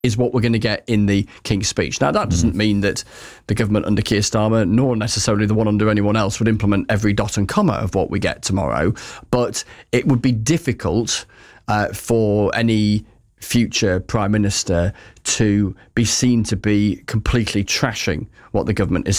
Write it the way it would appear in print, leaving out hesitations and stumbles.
is what we're going to get in the King's Speech. Now, that doesn't mean that the government under Keir Starmer, nor necessarily the one under anyone else, would implement every dot and comma of what we get tomorrow, but it would be difficult for any future Prime Minister to be seen to be completely trashing what the government is